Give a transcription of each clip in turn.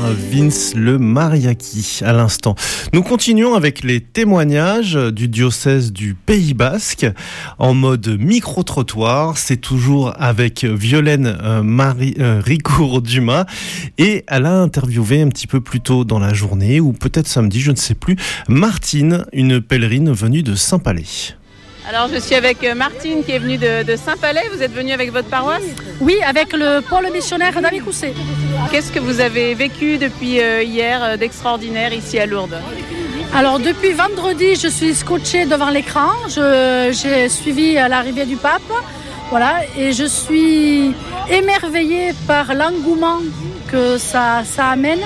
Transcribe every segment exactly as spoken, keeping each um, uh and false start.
Vince le Mariaki à l'instant. Nous continuons avec les témoignages du diocèse du Pays Basque en mode micro-trottoir. C'est toujours avec Violaine euh, Marie, euh, Ricourt-Dumas et elle a interviewé un petit peu plus tôt dans la journée ou peut-être samedi, je ne sais plus, Martine, une pèlerine venue de Saint-Palais. Alors je suis avec Martine qui est venue de, de Saint-Palais. Vous êtes venue avec votre paroisse ? Oui, avec le pôle missionnaire d'Amicoussé. Qu'est-ce que vous avez vécu depuis euh, hier euh, d'extraordinaire ici à Lourdes ? Alors depuis vendredi, je suis scotchée devant l'écran. Je, j'ai suivi l'arrivée du pape. Voilà, et je suis émerveillée par l'engouement que ça, ça amène.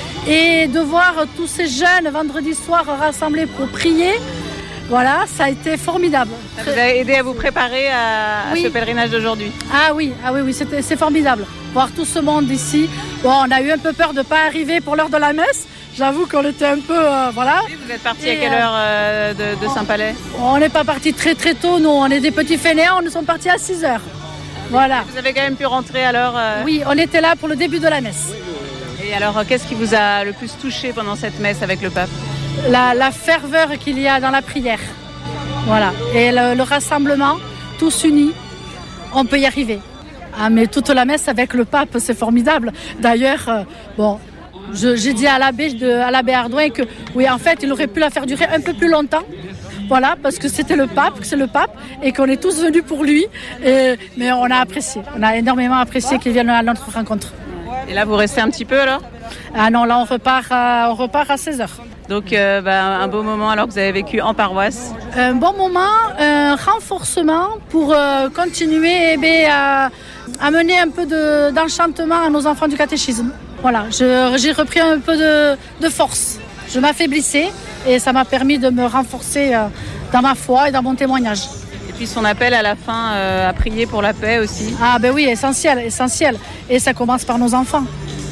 Et de voir tous ces jeunes vendredi soir rassemblés pour prier. Voilà, ça a été formidable. Ça vous a aidé à vous préparer à, oui. à ce pèlerinage d'aujourd'hui ? Ah oui, ah oui, oui, c'était, c'est formidable. Voir tout ce monde ici. Bon, on a eu un peu peur de ne pas arriver pour l'heure de la messe. J'avoue qu'on était un peu, euh, voilà. Oui, vous êtes parti à quelle heure euh, de, de Saint-Palais ? On n'est pas parti très très tôt, nous. On est des petits fainéants, nous sommes partis à six heures. Voilà. Vous avez quand même pu rentrer à l'heure euh... Oui, on était là pour le début de la messe. Et alors, qu'est-ce qui vous a le plus touché pendant cette messe avec le pape ? La, la ferveur qu'il y a dans la prière. Voilà. Et le, le rassemblement, tous unis, on peut y arriver. Ah, mais toute la messe avec le pape, c'est formidable. D'ailleurs, euh, bon, je, j'ai dit à l'abbé, de, à l'abbé Ardouin que, oui, en fait, il aurait pu la faire durer un peu plus longtemps. Voilà, parce que c'était le pape, que c'est le pape, et qu'on est tous venus pour lui. Et, mais on a apprécié, on a énormément apprécié qu'il vienne à notre rencontre. Et là, vous restez un petit peu alors ? Ah non, là, on repart, à, on repart à seize heures. Donc, euh, bah, un beau moment alors que vous avez vécu en paroisse. Un bon moment, un renforcement pour euh, continuer eh bien, à, à mener un peu de, d'enchantement à nos enfants du catéchisme. Voilà, je, j'ai repris un peu de, de force. Je m'affaiblissais et ça m'a permis de me renforcer euh, dans ma foi et dans mon témoignage. Et puis son appel à la fin euh, à prier pour la paix aussi. Ah ben oui, essentiel, essentiel. Et ça commence par nos enfants.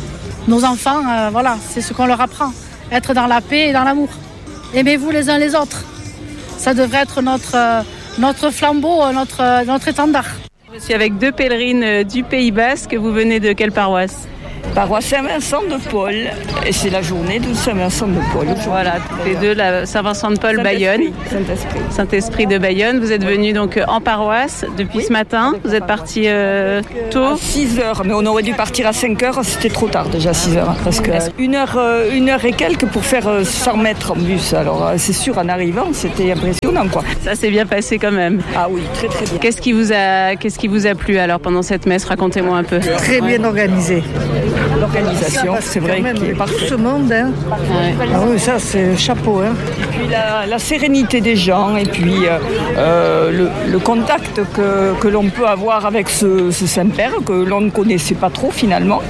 Nos enfants, euh, voilà, c'est ce qu'on leur apprend. Être dans la paix et dans l'amour. Aimez-vous les uns les autres. Ça devrait être notre, euh, notre flambeau, notre, euh, notre étendard. Je suis avec deux pèlerines du Pays Basque. Vous venez de quelle paroisse ? Paroisse Saint-Vincent de Paul, et c'est la journée de Saint-Vincent de Paul. Voilà, toutes les deux, la Saint-Vincent de Paul, Saint-Esprit. Bayonne. Saint-Esprit. Saint-Esprit de Bayonne. Vous êtes venus donc en paroisse depuis oui. ce matin. Vous êtes partis euh, tôt ? À six heures, mais on aurait dû partir à cinq heures, c'était trop tard déjà, six heures. Parce que une heure, euh, une heure et quelques pour faire euh, cent mètres en bus. Alors euh, c'est sûr, en arrivant, c'était impressionnant, quoi. Ça s'est bien passé quand même. Ah oui, très très bien. Qu'est-ce qui vous a, qu'est-ce qui vous a plu alors pendant cette messe ? Racontez-moi un peu. Très bien organisé. L'organisation, c'est vrai qu'il est parfait. Tout ce monde, hein. Ouais. Ah oui, ça c'est chapeau, hein. Et puis la, la sérénité des gens, et puis euh, euh, le, le contact que, que l'on peut avoir avec ce, ce Saint-Père, que l'on ne connaissait pas trop finalement.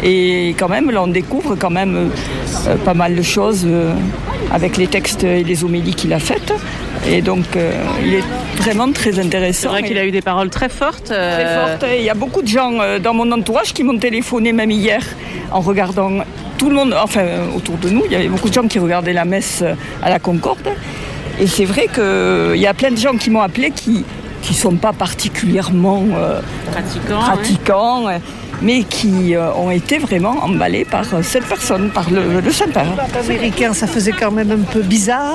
Et quand même, là, on découvre quand même euh, pas mal de choses euh, avec les textes et les homélies qu'il a faites. Et donc, euh, il est vraiment très intéressant. C'est vrai qu'il a eu des paroles très fortes. Euh... Très fortes. Il y a beaucoup de gens euh, dans mon entourage qui m'ont téléphoné même hier en regardant tout le monde, enfin autour de nous, il y avait beaucoup de gens qui regardaient la messe à la Concorde. Et c'est vrai qu'il y a plein de gens qui m'ont appelé qui qui sont pas particulièrement euh, pratiquants, pratiquants ouais. mais qui euh, ont été vraiment emballés par euh, cette personne, par le, le Saint-Père. Américain, ça faisait quand même un peu bizarre,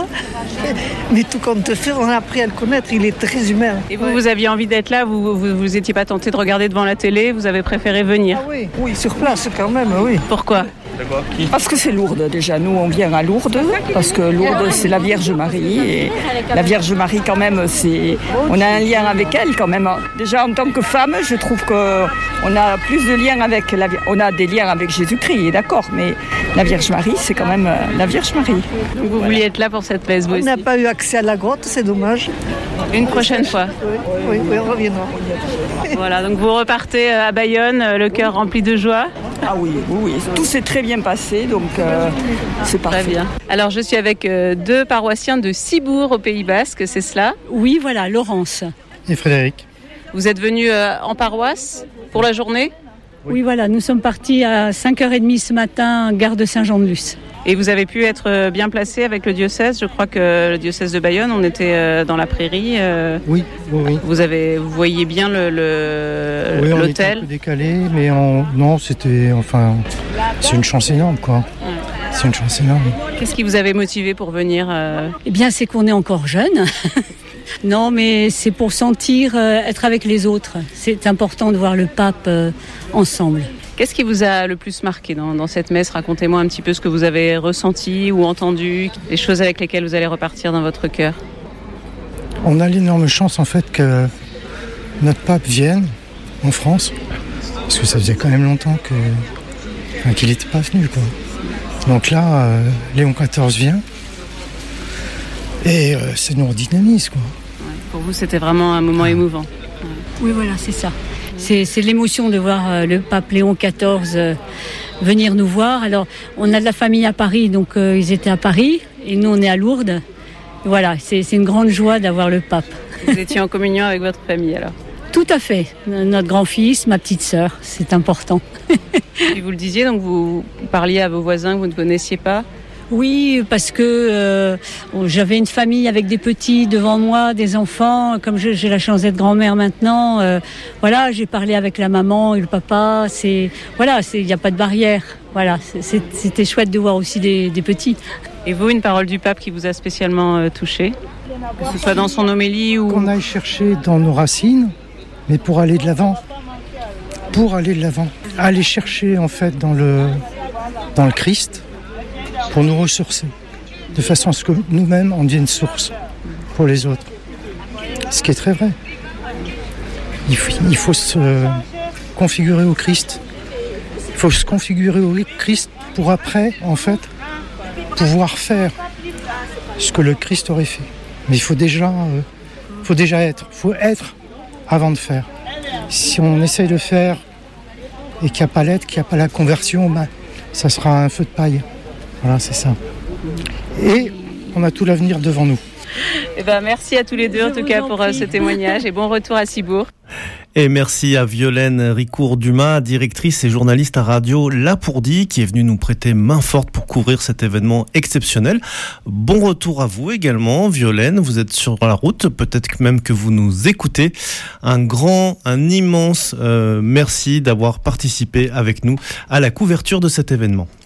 mais tout compte fait, on a appris à le connaître, il est très humain. Et vous, ouais. vous aviez envie d'être là, vous, vous vous étiez pas tenté de regarder devant la télé, vous avez préféré venir ? Ah oui, oui, sur place quand même, oui. Pourquoi ? Parce que c'est Lourdes déjà, nous on vient à Lourdes, parce que Lourdes c'est la Vierge Marie, et la Vierge Marie quand même, c'est, on a un lien avec elle quand même. Déjà en tant que femme, je trouve qu'on a plus de liens avec, la, on a des liens avec Jésus-Christ, d'accord, mais la Vierge Marie c'est quand même la Vierge Marie. Vous voilà. vouliez être là pour cette messe, vous On aussi. n'a pas eu accès à la grotte, c'est dommage. Une prochaine fois. Oui, oui, oui, on reviendra. Voilà, donc vous repartez à Bayonne, le cœur rempli de joie. Ah oui, oui, oui, tout s'est très bien passé, donc euh, c'est parfait. Très bien. Alors je suis avec euh, deux paroissiens de Cibourg au Pays Basque, c'est cela ? Oui, voilà, Laurence. Et Frédéric. Vous êtes venus euh, en paroisse pour la journée ? Oui, voilà, nous sommes partis à cinq heures trente ce matin, gare de Saint-Jean-de-Luz. Et vous avez pu être bien placé avec le diocèse. Je crois que le diocèse de Bayonne, on était dans la prairie. Oui, oui, oui. Vous avez, vous voyez bien le, le oui, l'hôtel. On était un peu décalé, mais on, non, c'était, enfin, c'est une chance énorme, quoi. Ouais. C'est une chance énorme. Qu'est-ce qui vous avait motivé pour venir euh... Eh bien, c'est qu'on est encore jeune. Non, mais c'est pour sentir euh, être avec les autres. C'est important de voir le pape euh, ensemble. Qu'est-ce qui vous a le plus marqué dans, dans cette messe ? Racontez-moi un petit peu ce que vous avez ressenti ou entendu, les choses avec lesquelles vous allez repartir dans votre cœur. On a l'énorme chance en fait que notre pape vienne en France, parce que ça faisait quand même longtemps que, enfin, qu'il n'était pas venu, quoi. Donc là, euh, Léon quatorze vient et euh, ça nous redynamise, quoi. Ouais, pour vous, c'était vraiment un moment émouvant. Ouais. Oui, voilà, c'est ça. C'est, c'est l'émotion de voir euh, le pape Léon quatorze euh, venir nous voir. Alors, on a de la famille à Paris, donc euh, ils étaient à Paris, et nous, on est à Lourdes. Voilà, c'est, c'est une grande joie d'avoir le pape. Vous étiez en communion avec votre famille, alors ? Tout à fait. Notre grand-fils, ma petite sœur, c'est important. Et vous le disiez, donc vous parliez à vos voisins que vous ne connaissiez pas ? Oui, parce que euh, j'avais une famille avec des petits devant moi, des enfants. Comme je, j'ai la chance d'être grand-mère maintenant, euh, voilà, j'ai parlé avec la maman et le papa. C'est voilà, il n'y a pas de barrière. Voilà, c'est, c'était chouette de voir aussi des, des petits. Et vous, une parole du pape qui vous a spécialement euh, touché, que ce soit dans son homélie ou qu'on aille chercher dans nos racines, mais pour aller de l'avant, pour aller de l'avant, aller chercher en fait dans le dans le Christ. Pour nous ressourcer, de façon à ce que nous-mêmes, on devienne source pour les autres. Ce qui est très vrai. Il faut, il faut se configurer au Christ. Il faut se configurer au Christ pour après, en fait, pouvoir faire ce que le Christ aurait fait. Mais il faut déjà, euh, faut déjà être. Il faut être avant de faire. Si on essaye de faire et qu'il n'y a pas l'être, qu'il n'y a pas la conversion, ben, ça sera un feu de paille. Voilà, c'est ça. Et on a tout l'avenir devant nous. Eh ben, merci à tous les deux, en tout cas, pour ce témoignage. Et bon retour à Cibourg. Et merci à Violaine Ricourt-Dumas, directrice et journaliste à Radio Lapourdie, qui est venue nous prêter main forte pour couvrir cet événement exceptionnel. Bon retour à vous également, Violaine. Vous êtes sur la route, peut-être même que vous nous écoutez. Un grand, un immense euh, merci d'avoir participé avec nous à la couverture de cet événement.